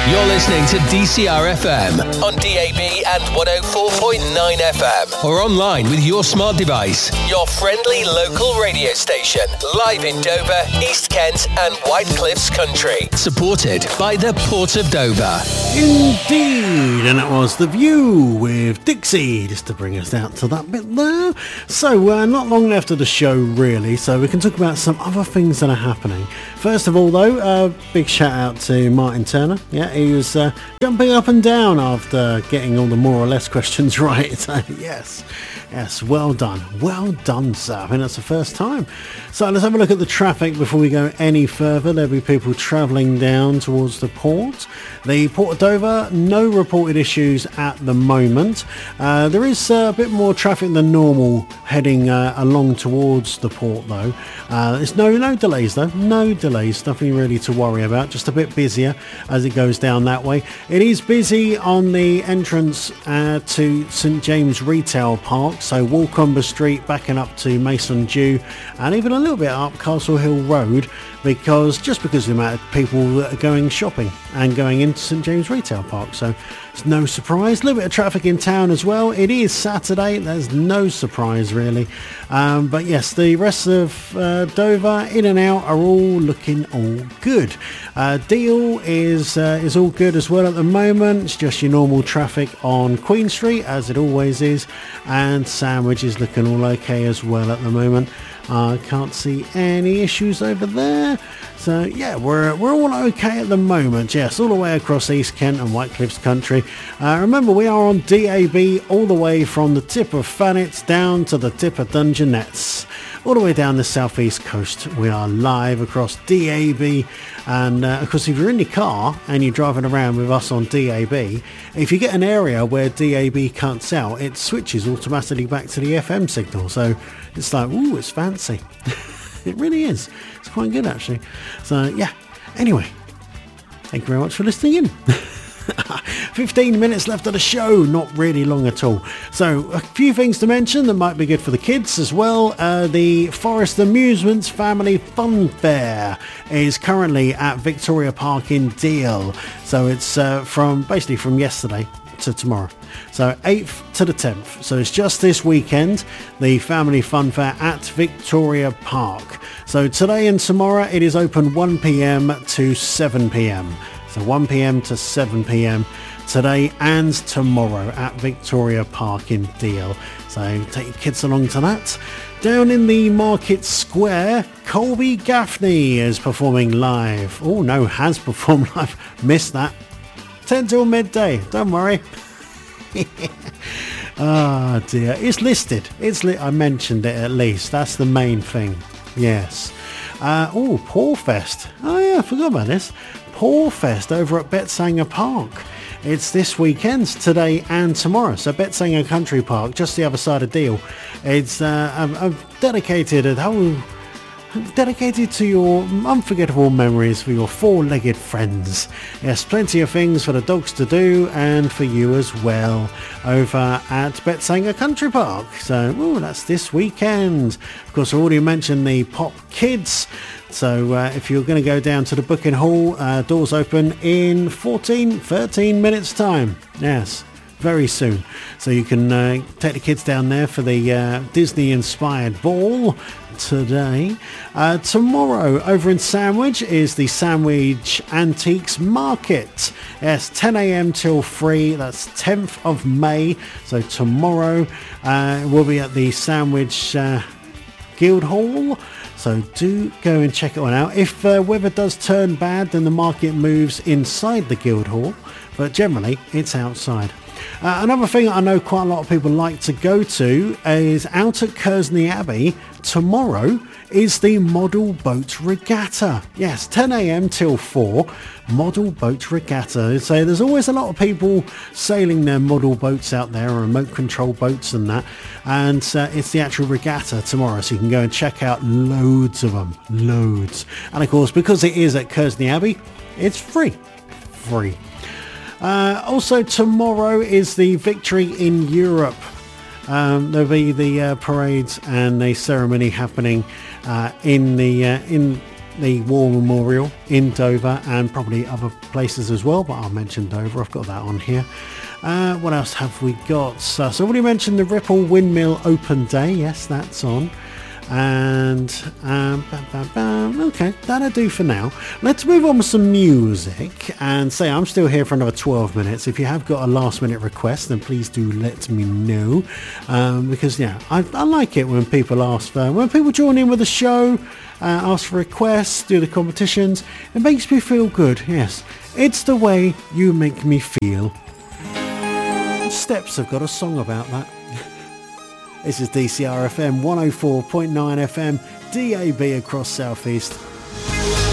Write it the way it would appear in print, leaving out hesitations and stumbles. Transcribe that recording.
You're listening to DCR FM on DAB and 104.9 FM or online with your smart device. Your friendly local radio station, live in Dover, East Kent and White Cliffs Country. Supported by the Port of Dover. Indeed, and that was The View with Dixie, just to bring us out to that bit there. So, not long left of the show really, so we can talk about some other things that are happening. First of all though, big shout out to Martin Turner. Yeah, he was jumping up and down after getting all the more or less questions right. Yes, well done sir. I mean, that's the first time. So let's have a look at the traffic before we go any further. There'll be people travelling down towards the port. The Port of Dover, no reported issues at the moment. There is a bit more traffic than normal heading along towards the port though. There's no delays though, nothing really to worry about, just a bit busier as it goes down that way. It is busy on the entrance to St James Retail Park, so Walcombe Street backing up to Mason Dew and even a little bit up Castle Hill Road, because of the amount of people that are going shopping and going into St James Retail Park. So it's no surprise. A little bit of traffic in town as well. It is Saturday, there's no surprise really. But yes, the rest of Dover in and out are all looking all good. Deal is all good as well at the moment. It's just your normal traffic on Queen Street as it always is, and Sandwich is looking all okay as well at the moment. I can't see any issues over there. So yeah, we're all okay at the moment. Yes, all the way across East Kent and White Cliffs Country. Remember, we are on DAB all the way from the tip of Thanet down to the tip of Dungeness. All the way down the southeast coast. We are live across DAB, and of course if you're in your car and you're driving around with us on DAB, if you get an area where DAB cuts out, it switches automatically back to the FM signal. So it's like, ooh, it's fancy. It really is. It's quite good actually. So yeah, anyway, thank you very much for listening in. 15 minutes left of the show, not really long at all. So a few things to mention that might be good for the kids as well. The Forest Amusements Family Fun Fair is currently at Victoria Park in Deal. So it's from yesterday to tomorrow. So 8th to the 10th. So it's just this weekend, the Family Fun Fair at Victoria Park. So today and tomorrow it is open 1 p.m. to 7 p.m. So 1 p.m. to 7 p.m. today and tomorrow at Victoria Park in Deal. So take your kids along to that. Down in the Market Square, Colby Gaffney is performing live. Oh no, has performed live. Missed that. 10 till midday, don't worry. Oh dear, it's listed. I mentioned it at least. That's the main thing. Yes. Porfest. Oh yeah, I forgot about this. Porfest over at Betsanger Park. It's this weekend, today and tomorrow. So Betsanger Country Park, just the other side of Deal. It's I've dedicated to your unforgettable memories for your four-legged friends. Yes, plenty of things for the dogs to do and for you as well over at Betsanger Country Park. So that's this weekend. Of course, I already mentioned the Pop Kids. So if you're going to go down to the booking hall, doors open in 13 minutes time. Yes, very soon. So you can take the kids down there for the Disney inspired ball today. Tomorrow over in Sandwich is the Sandwich Antiques Market. Yes, 10 a.m. till 3. That's 10th of May. So tomorrow we'll be at the Sandwich Guildhall. So do go and check it on out. If weather does turn bad, then the market moves inside the Guildhall, but generally it's outside. Another thing I know quite a lot of people like to go to is out at Kersney Abbey. Tomorrow is the Model Boat Regatta. Yes, 10 a.m. till 4. Model Boat Regatta. So there's always a lot of people sailing their model boats out there, remote control boats and that. And it's the actual regatta tomorrow, so you can go and check out loads of them. Loads. And of course, because it is at Kersney Abbey, it's free. Also tomorrow is the Victory in Europe. There'll be the parades and the ceremony happening in the War Memorial in Dover and probably other places as well, but I'll mention Dover. I've got that on here. What else have we got? So I've already mentioned the Ripple Windmill Open Day. Yes, that's on. And okay, that'll do for now. Let's move on with some music and say I'm still here for another 12 minutes. If you have got a last minute request, then please do let me know, because yeah, I like it when people ask for, when people join in with the show, ask for requests, do the competitions. It makes me feel good. Yes, it's the way you make me feel. Steps have got a song about that. This is DCR FM 104.9 FM, DAB across Southeast.